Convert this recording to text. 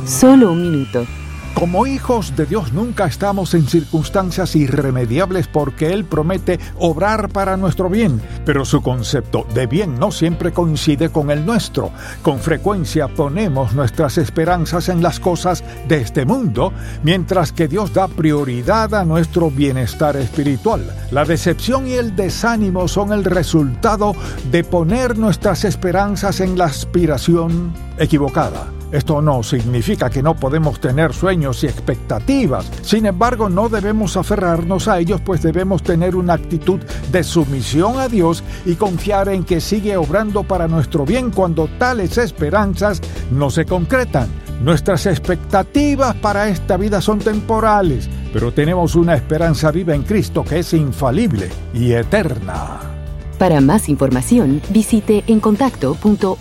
Solo un minuto. Como hijos de Dios nunca estamos en circunstancias irremediables porque Él promete obrar para nuestro bien, pero su concepto de bien no siempre coincide con el nuestro. Con frecuencia ponemos nuestras esperanzas en las cosas de este mundo, mientras que Dios da prioridad a nuestro bienestar espiritual. La decepción y el desánimo son el resultado de poner nuestras esperanzas en la aspiración equivocada. Esto no significa que no podemos tener sueños y expectativas. Sin embargo, no debemos aferrarnos a ellos, pues debemos tener una actitud de sumisión a Dios y confiar en que sigue obrando para nuestro bien cuando tales esperanzas no se concretan. Nuestras expectativas para esta vida son temporales, pero tenemos una esperanza viva en Cristo que es infalible y eterna. Para más información, visite encontacto.org.